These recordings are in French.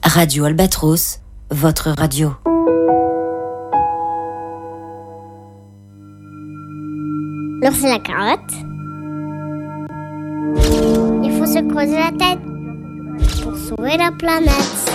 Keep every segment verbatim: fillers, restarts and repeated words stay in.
Radio Albatros, votre radio. Alors c'est la carotte. Il faut se creuser la tête pour sauver la planète.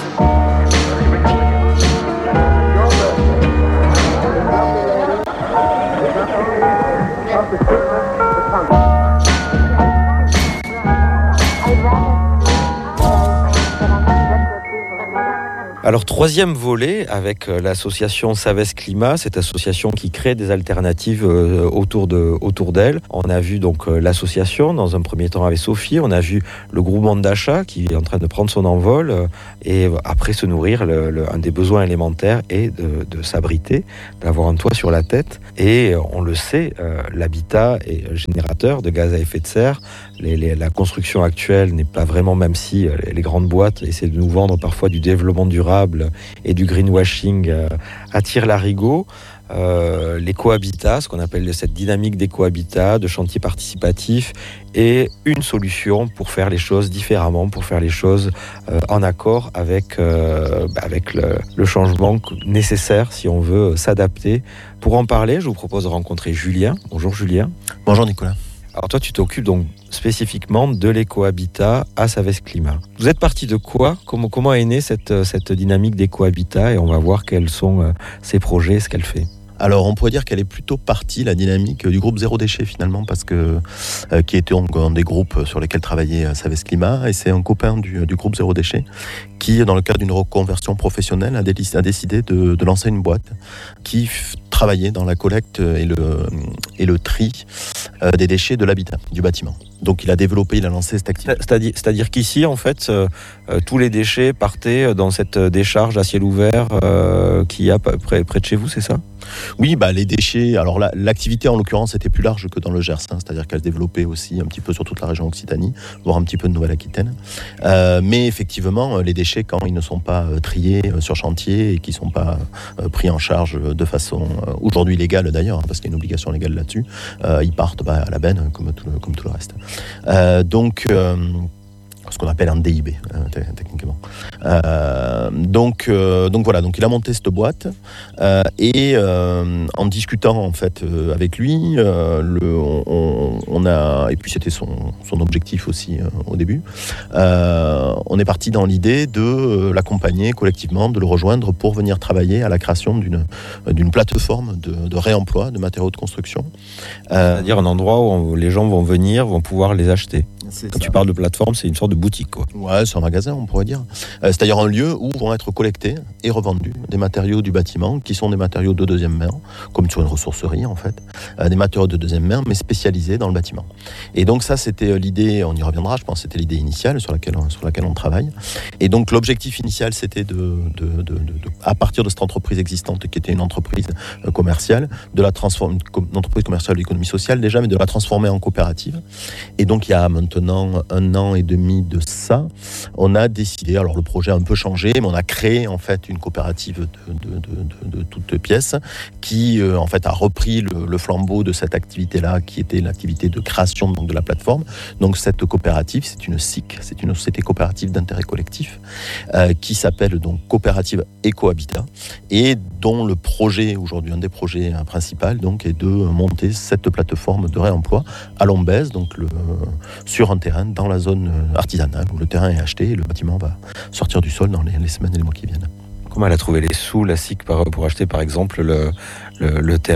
Alors, troisième volet avec l'association Savès Climat, cette association qui crée des alternatives autour, de, autour d'elle. On a vu donc l'association, dans un premier temps avec Sophie, on a vu le groupement d'achat qui est en train de prendre son envol et après se nourrir, le, le, un des besoins élémentaires est de, de s'abriter, d'avoir un toit sur la tête. Et on le sait, euh, l'habitat est générateur de gaz à effet de serre. Les, les, la construction actuelle n'est pas vraiment, même si les grandes boîtes essaient de nous vendre parfois du développement durable et du greenwashing euh, attire l'arigot. Euh, l'écohabitat, ce qu'on appelle cette dynamique d'écohabitat, de chantier participatif, est une solution pour faire les choses différemment, pour faire les choses euh, en accord avec, euh, avec le, le changement nécessaire si on veut s'adapter. Pour en parler, je vous propose de rencontrer Julien. Bonjour Julien. Bonjour Nicolas. Alors toi, tu t'occupes donc spécifiquement de l'écohabitat à Savès Climat. Vous êtes parti de quoi ? Comment, comment est née cette, cette dynamique d'écohabitat ? Et on va voir quels sont euh, ses projets, ce qu'elle fait. Alors, on pourrait dire qu'elle est plutôt partie, la dynamique du groupe Zéro Déchet, finalement, parce que, euh, qui était un des groupes sur lesquels travaillait Savès Climat, et c'est un copain du, du groupe Zéro Déchet qui, dans le cadre d'une reconversion professionnelle, a, dé- a décidé de, de lancer une boîte qui f- travaillait dans la collecte et le, et le tri euh, des déchets de l'habitat, du bâtiment. Donc, il a développé, il a lancé cette activité. C'est-à-dire, c'est-à-dire qu'ici, en fait, euh, euh, tous les déchets partaient dans cette décharge à ciel ouvert euh, qui a près, près de chez vous, c'est ça ? Oui, bah, les déchets. Alors la, l'activité en l'occurrence était plus large que dans le Gers, hein, c'est-à-dire qu'elle se développait aussi un petit peu sur toute la région Occitanie, voire un petit peu de Nouvelle-Aquitaine. Euh, mais effectivement, les déchets, quand ils ne sont pas euh, triés euh, sur chantier et qui ne sont pas euh, pris en charge de façon euh, aujourd'hui légale d'ailleurs, hein, parce qu'il y a une obligation légale là-dessus, euh, ils partent bah, à la benne comme tout le, comme tout le reste. Euh, donc euh, ce qu'on appelle un D I B euh, t- techniquement. Euh, donc, euh, donc voilà, donc il a monté cette boîte euh, et euh, en discutant en fait euh, avec lui, euh, le, on, on a et puis c'était son, son objectif aussi euh, au début. Euh, on est parti dans l'idée de euh, l'accompagner collectivement, de le rejoindre pour venir travailler à la création d'une d'une plateforme de, de réemploi de matériaux de construction. Euh, C'est-à-dire un endroit où on, les gens vont venir, vont pouvoir les acheter. C'est Quand ça. tu parles de plateforme, c'est une sorte de boutique, quoi. Ouais, c'est un magasin, on pourrait dire. Euh, c'est d'ailleurs un lieu où vont être collectés et revendus des matériaux du bâtiment qui sont des matériaux de deuxième main, comme sur une ressourcerie en fait, euh, des matériaux de deuxième main mais spécialisés dans le bâtiment. Et donc ça, c'était l'idée, on y reviendra, je pense, c'était l'idée initiale sur laquelle, sur laquelle on travaille. Et donc l'objectif initial, c'était de, de, de, de, de à partir de cette entreprise existante qui était une entreprise euh, commerciale, de la transformer, une entreprise commerciale de l'économie sociale déjà, mais de la transformer en coopérative. Et donc il y a maintenant un an et demi de ça, on a décidé, alors le projet a un peu changé, mais on a créé en fait une coopérative de, de, de, de, de toutes pièces qui euh, en fait a repris le, le flambeau de cette activité-là, qui était l'activité de création donc, de la plateforme. Donc cette coopérative, c'est une S I C, c'est une société coopérative d'intérêt collectif euh, qui s'appelle donc Coopérative Écohabitat et dont le projet aujourd'hui, un des projets euh, principaux donc est de monter cette plateforme de réemploi à Lombez, donc le, sur un terrain dans la zone artisanale où le terrain est acheté et le bâtiment va sortir du sol dans les, les semaines et les mois qui viennent. Comment elle a trouvé les sous, la S I C, pour acheter par exemple le, le, le terrain ?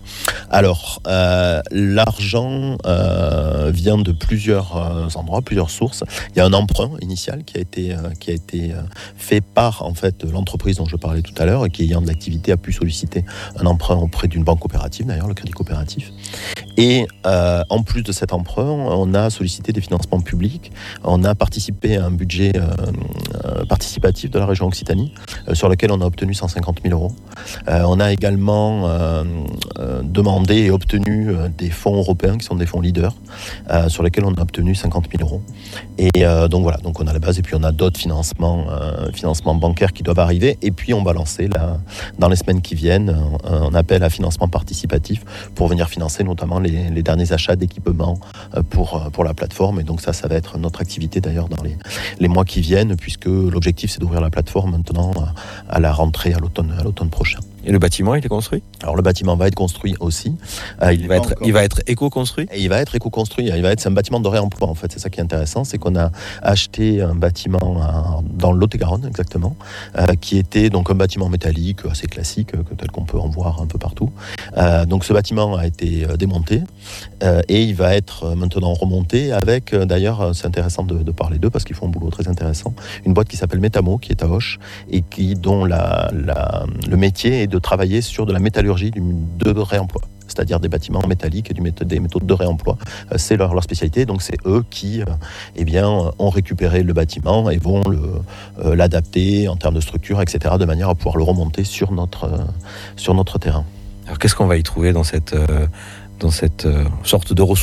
Alors, euh, l'argent euh, vient de plusieurs euh, endroits, plusieurs sources. Il y a un emprunt initial qui a été, euh, qui a été euh, fait par en fait, l'entreprise dont je parlais tout à l'heure et qui, ayant de l'activité, a pu solliciter un emprunt auprès d'une banque coopérative, d'ailleurs, le Crédit Coopératif. Et euh, en plus de cet emprunt, on a sollicité des financements publics. On a participé à un budget euh, euh, participatif de la région Occitanie, euh, sur lequel on a obtenu cent cinquante mille euros. Euh, on a également euh, euh, demandé et obtenu euh, des fonds européens qui sont des fonds leaders, euh, sur lesquels on a obtenu cinquante mille euros. Et euh, donc voilà, donc on a la base et puis on a d'autres financements, euh, financements bancaires qui doivent arriver. Et puis on va lancer là, dans les semaines qui viennent un, un appel à financement participatif pour venir financer financer notamment les, les derniers achats d'équipements pour, pour la plateforme. Et donc ça, ça va être notre activité d'ailleurs dans les, les mois qui viennent, puisque l'objectif c'est d'ouvrir la plateforme maintenant à la rentrée, à l'automne, à l'automne prochain. Et le bâtiment, il est construit ? Alors le bâtiment va être construit aussi. Euh, il, va être, encore... il va être éco-construit ? Et il va être éco-construit. Il va être, c'est un bâtiment de réemploi en fait. C'est ça qui est intéressant, c'est qu'on a acheté un bâtiment à, dans le Lot-et-Garonne exactement, euh, qui était donc un bâtiment métallique assez classique, que, tel qu'on peut en voir un peu partout. Euh, donc ce bâtiment a été démonté euh, et il va être maintenant remonté avec, euh, d'ailleurs c'est intéressant de, de parler d'eux parce qu'ils font un boulot très intéressant, une boîte qui s'appelle Métamo qui est à Auch et qui, dont la, la, le métier est de travailler sur de la métallurgie de réemploi, c'est-à-dire des bâtiments métalliques et du méthode, des méthodes de réemploi. C'est leur, leur spécialité, donc c'est eux qui euh, eh bien, ont récupéré le bâtiment et vont le, euh, l'adapter en termes de structure, et cetera, de manière à pouvoir le remonter sur notre, euh, sur notre terrain. Alors qu'est-ce qu'on va y trouver dans cette, euh, dans cette euh, sorte de ressource